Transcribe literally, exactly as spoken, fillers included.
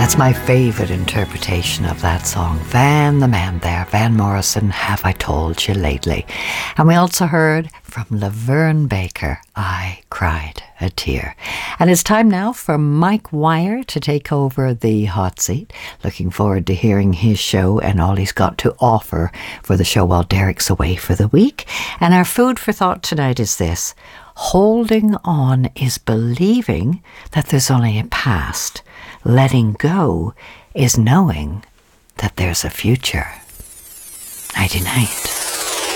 That's my favourite interpretation of that song. Van, the man there, Van Morrison, Have I Told You Lately? And we also heard from Laverne Baker, I Cried a Tear. And it's time now for Mike Wire to take over the hot seat. Looking forward to hearing his show and all he's got to offer for the show while Derek's away for the week. And our food for thought tonight is this: holding on is believing that there's only a past. Letting go is knowing that there's a future. Nighty night.